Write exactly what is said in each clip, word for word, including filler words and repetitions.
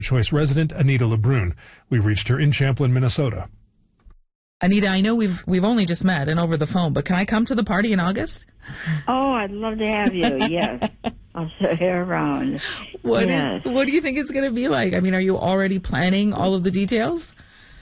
Choice resident Anita LeBrun. We reached her in Champlin, Minnesota. Anita, I know we've we've only just met and over the phone, but can I come to the party in August? Oh, I'd love to have you. Yes, I'll show you around. What yes. is? What do you think it's going to be like? I mean, are you already planning all of the details?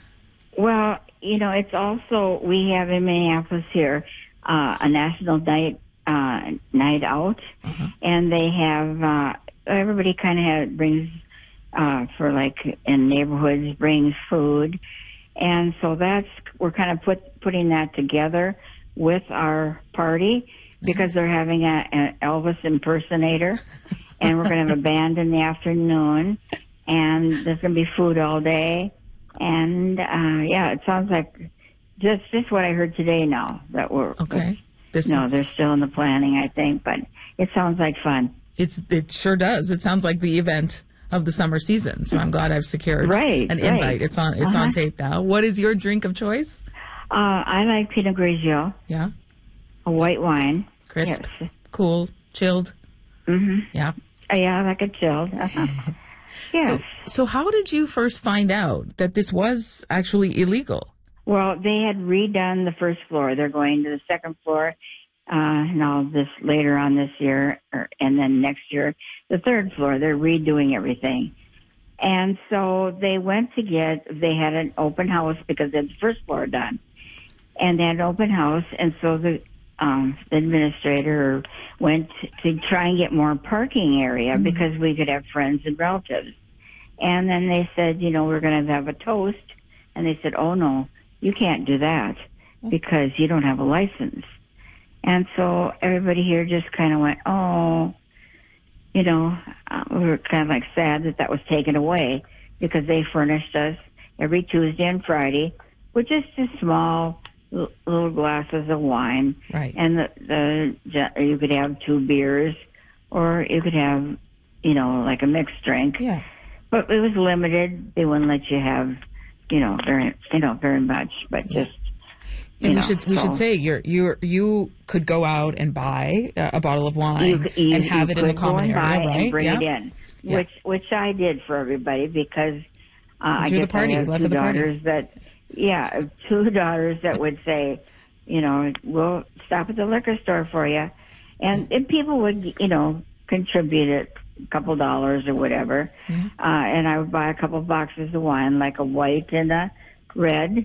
Well, you know, it's also we have in Minneapolis here uh, a national night uh, night out, uh-huh. and they have uh, everybody kind of have, brings uh, for like in neighborhoods brings food. And so that's, we're kind of put, putting that together with our party because they're having a, an Elvis impersonator and we're going to have a band in the afternoon and there's going to be food all day. And, uh, yeah, it sounds like just, just what I heard today now that we're, okay. This no, is... they're still in the planning, I think, but it sounds like fun. It's, it sure does. It sounds like the event of the summer season. So I'm glad I've secured right, an right. invite. It's on it's uh-huh. on tape now. What is your drink of choice? Uh, I like Pinot Grigio. Yeah. A white wine. Crisp. Yes. Cool. Chilled. Mm-hmm. Yeah. Uh, yeah, I like it chilled. Uh-huh. Yes. So, so how did you first find out that this was actually illegal? Well, they had redone the first floor. They're going to the second floor. Uh, now this later on this year, or, and then next year, the third floor, they're redoing everything. And so they went to get, they had an open house because they had the first floor done. And they had an open house, and so the, um, the administrator went to try and get more parking area mm-hmm. because we could have friends and relatives. And then they said, you know, we're going to have a toast. And they said, oh, no, you can't do that because you don't have a license. And so everybody here just kind of went, oh, you know, uh, we were kind of like sad that that was taken away because they furnished us every Tuesday and Friday with just a small l- little glasses of wine. Right. And the, the you could have two beers or you could have, you know, like a mixed drink. Yeah. But it was limited. They wouldn't let you have, you know, very, you know, very much, but yeah. just. And you we know, should we so. should say you you you could go out and buy a, a bottle of wine you, you, and have it in the common area, right? And bring yeah. it in, yeah. which which I did for everybody because uh, I guess the party. I have Left two of the daughters party. that, yeah, two daughters that would say, you know, we'll stop at the liquor store for you, and, and people would, you know, contribute it a couple dollars or whatever, mm-hmm. uh, and I would buy a couple boxes of wine, like a white and a red.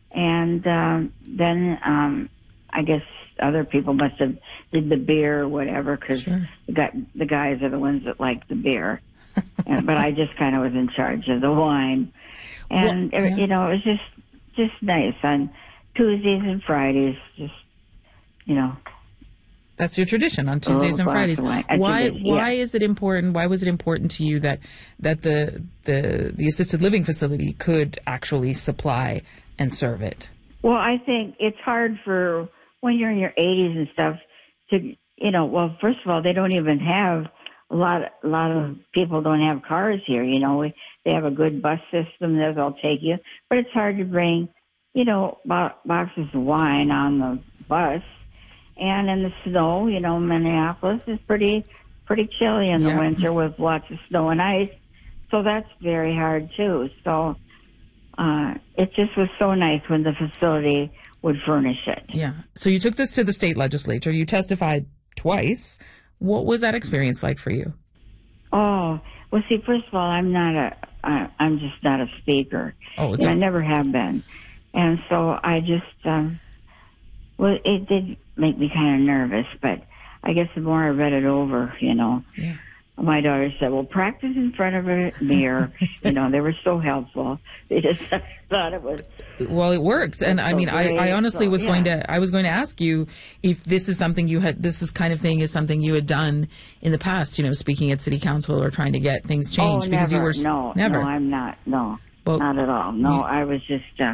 And um, then um, I guess other people must have did the beer or whatever because sure. the, guy, the guys are the ones that like the beer. and, but I just kind of was in charge of the wine. And, well, yeah. you know, it was just just nice on Tuesdays and Fridays, just, you know. That's your tradition on Tuesdays and Fridays. Why Tuesdays, yeah. why is it important? Why was it important to you that that the the the assisted living facility could actually supply and serve it? Well, I think it's hard for when you're in your eighties and stuff to, you know, well, first of all, they don't even have a lot, a lot of people don't have cars here. You know, we, they have a good bus system that they'll take you, but it's hard to bring, you know, bo- boxes of wine on the bus. And in the snow, you know, Minneapolis is pretty, pretty chilly in the yeah. winter with lots of snow and ice. So that's very hard too. So, Uh, it just was so nice when the facility would furnish it. Yeah. So you took this to the state legislature. You testified twice. What was that experience like for you? Oh, well, see, first of all, I'm not a, I, I'm just not a speaker. Oh, you know, I never have been. And so I just, um, well, it did make me kind of nervous, but I guess the more I read it over, you know, yeah. my daughter said, well, practice in front of a mirror. You know, they were so helpful. They just thought it was. Well, it works. And I mean, I, I honestly so, was yeah. going to, I was going to ask you if this is something you had, this is kind of thing is something you had done in the past, you know, speaking at city council or trying to get things changed oh, because never. you were, no, never. No, I'm not. No, well, not at all. No, you, I was just, uh,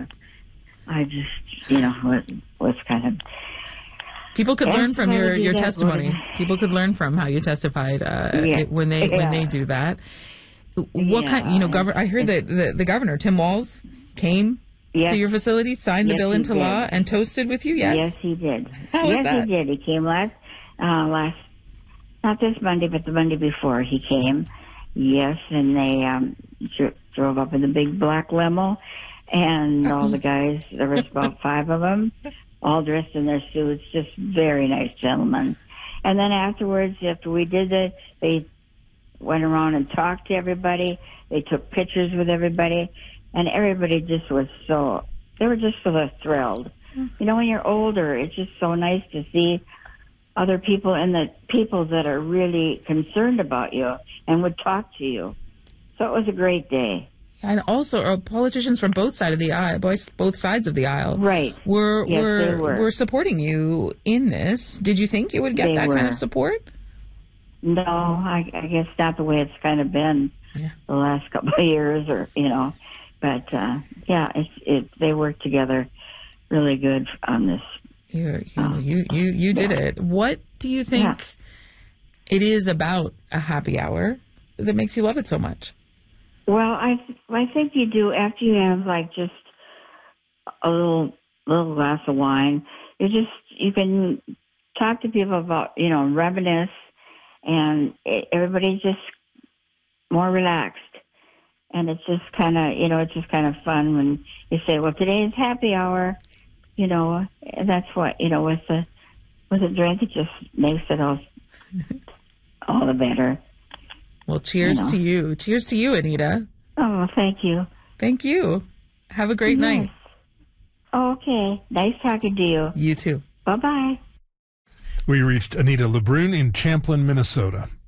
I just, you know, was, was kind of. People could learn from your, your that, testimony. People could learn from how you testified uh, yeah. it, when they yeah. when they do that. What yeah. kind? You know, governor. I heard that the, the governor Tim Walz came yes. to your facility, signed yes, the bill into did. law, and toasted with you. Yes, yes, he did. How yes, was that? he did. He came last uh, last not this Monday, but the Monday before he came, Yes, and they um, dro- drove up in the big black limo, and all the guys, there was about five of them, all dressed in their suits, just very nice gentlemen. And then afterwards, after we did it, they went around and talked to everybody. They took pictures with everybody, and everybody just was so, they were just so thrilled. You know, when you're older, it's just so nice to see other people and the people that are really concerned about you and would talk to you. So it was a great day. And also, uh, politicians from both sides of the aisle, both both sides of the aisle, right, were yes, were, they were were supporting you in this. Did you think you would get they that were. kind of support? No, I, I guess not the way it's kind of been yeah. the last couple of years, or you know. But uh, yeah, it's it. They worked together really good on this. You you um, you, you, you did yeah. it. What do you think yeah. it is about a happy hour that makes you love it so much? Well, I I think you do after you have like just a little little glass of wine. You just you can talk to people about you know reminisce, and it, everybody's just more relaxed, and it's just kind of you know it's just kind of fun when you say, well, today's happy hour, you know, and that's what you know with the with a drink it just makes it all all the better. Well, cheers you know. to you. Cheers to you, Anita. Oh, thank you. Thank you. Have a great yes. night. Okay. Nice talking to you. You too. Bye-bye. We reached Anita LeBrun in Champlin, Minnesota.